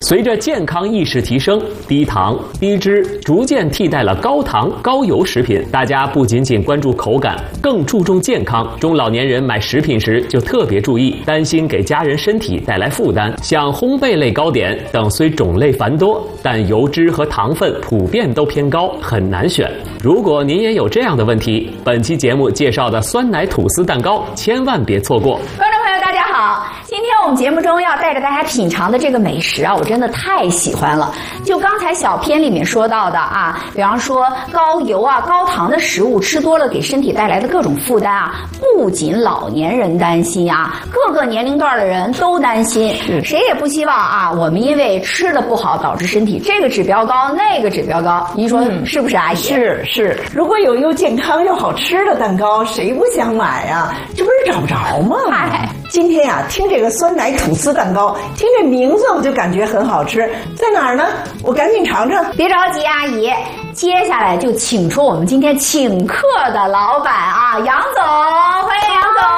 随着健康意识提升，低糖、低脂逐渐替代了高糖、高油食品。大家不仅仅关注口感，更注重健康。中老年人买食品时就特别注意，担心给家人身体带来负担。像烘焙类糕点等虽种类繁多，但油脂和糖分普遍都偏高，很难选。如果您也有这样的问题，本期节目介绍的酸奶吐司蛋糕千万别错过。 观众朋友大家好，今天我们节目中要带着大家品尝的这个美食啊，我真的太喜欢了。就刚才小片里面说到的啊，比方说高油啊、高糖的食物吃多了给身体带来的各种负担啊，不仅老年人担心啊，各个年龄段的人都担心。谁也不希望啊，我们因为吃的不好导致身体这个指标高那个指标高。您说是不是阿姨？ 是，如果有又健康又好吃的蛋糕，谁不想买啊？这不是找不着吗？今天呀，听这个酸奶吐司蛋糕，听这名字我就感觉很好吃，在哪儿呢？我赶紧尝尝。 别着急，阿姨，接下来就请出我们今天请客的老板啊，杨总，欢迎杨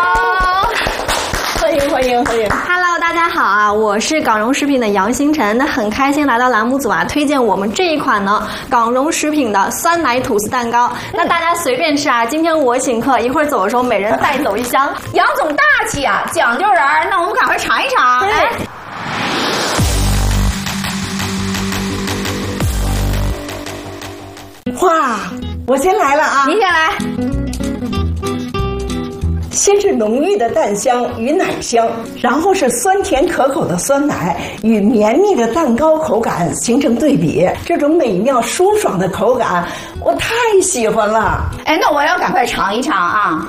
总， 欢迎。 Hello， 大家好啊，我是港荣食品的杨星辰，那很开心来到栏目组啊，推荐我们这一款呢港荣食品的酸奶吐司蛋糕。那大家随便吃啊，今天我请客，一会儿走的时候每人带走一箱。 杨总大气啊，讲究人，那我们赶快尝一尝。来。 哇，我先来了啊！ 您先来。 先是浓郁的蛋香与奶香，然后是酸甜可口的酸奶与绵密的蛋糕口感形成对比，这种美妙舒爽的口感，我太喜欢了。 哎，那我要赶快尝一尝啊！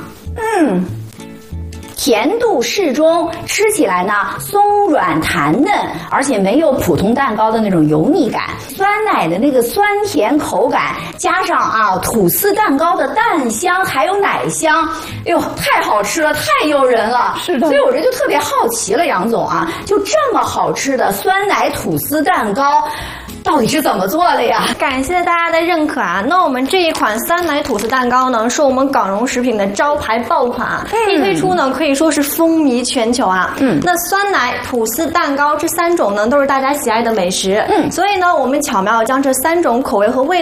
甜度适中，吃起来呢松软弹嫩，而且没有普通蛋糕的那种油腻感。酸奶的那个酸甜口感，加上啊吐司蛋糕的蛋香还有奶香，哎呦，太好吃了，太诱人了。 是的， 所以我这就特别好奇了，杨总啊，就这么好吃的酸奶吐司蛋糕，到底是怎么做的呀？ 感谢大家的认可啊！那我们这一款酸奶吐司蛋糕呢，是我们港荣食品的招牌爆款啊！一推出呢，可以说是风靡全球啊！那酸奶吐司蛋糕这3种呢，都是大家喜爱的美食。所以呢，我们巧妙地将这3种口味和味